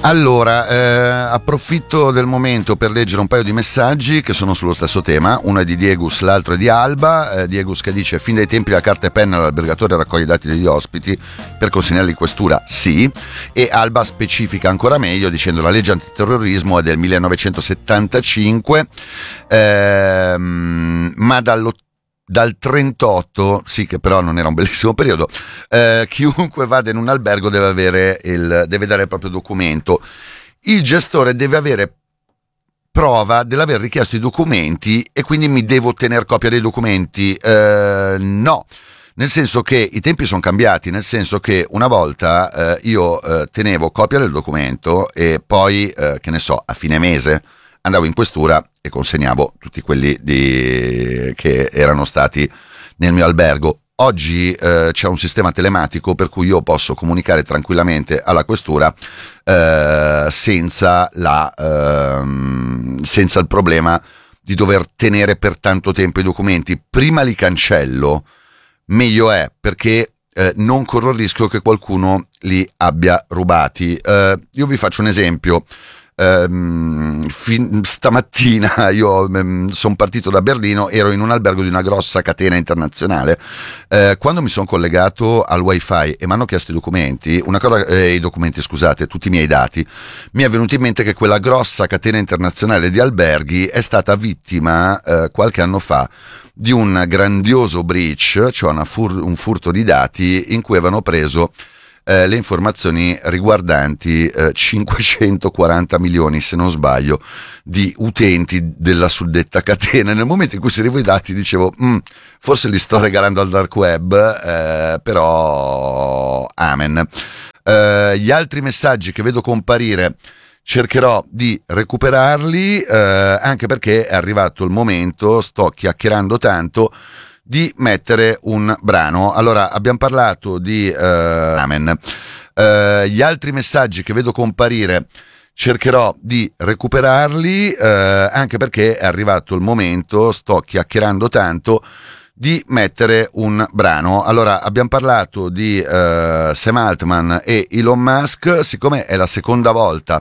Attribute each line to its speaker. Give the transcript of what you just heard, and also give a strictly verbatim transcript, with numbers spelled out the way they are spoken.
Speaker 1: Allora, eh, approfitto del momento per leggere un paio di messaggi che sono sullo stesso tema. Uno è di Diegus, l'altro è di Alba. eh, Diegus che dice: fin dai tempi la carta e penna l'albergatore raccoglie i dati degli ospiti per consegnarli in questura, sì. E Alba specifica ancora meglio dicendo: la legge antiterrorismo è del millenovecentosettantacinque, ehm, ma dall'ottanta dal trentotto, sì, che però non era un bellissimo periodo, eh, chiunque vada in un albergo deve avere il, deve dare il proprio documento. Il gestore deve avere prova dell'aver richiesto i documenti e quindi mi devo tener copia dei documenti. Eh, no, nel senso che i tempi sono cambiati, nel senso che una volta eh, io eh, tenevo copia del documento e poi, eh, che ne so, a fine mese andavo in questura e consegnavo tutti quelli di, che erano stati nel mio albergo. Oggi eh, c'è un sistema telematico per cui io posso comunicare tranquillamente alla questura eh, senza, la, ehm, senza il problema di dover tenere per tanto tempo i documenti. Prima li cancello, meglio è, perché eh, non corro il rischio che qualcuno li abbia rubati. Eh, io vi faccio un esempio. Um, fin, stamattina io um, sono partito da Berlino, ero in un albergo di una grossa catena internazionale. Uh, quando mi sono collegato al wifi e mi hanno chiesto i documenti, una cosa, eh, i documenti scusate, tutti i miei dati, mi è venuto in mente che quella grossa catena internazionale di alberghi è stata vittima uh, qualche anno fa di un grandioso breach, cioè una fur- un furto di dati in cui avevano preso Eh, le informazioni riguardanti eh, cinquecentoquaranta milioni, se non sbaglio, di utenti della suddetta catena. Nel momento in cui servivo i dati dicevo mm, forse li sto regalando al dark web, eh, però amen. Eh, gli altri messaggi che vedo comparire cercherò di recuperarli, eh, anche perché è arrivato il momento, sto chiacchierando tanto, di mettere un brano. Allora, abbiamo parlato di uh, amen. Uh, gli altri messaggi che vedo comparire cercherò di recuperarli, uh, anche perché è arrivato il momento, sto chiacchierando tanto, di mettere un brano. Allora, abbiamo parlato di uh, Sam Altman e Elon Musk. Siccome è la seconda volta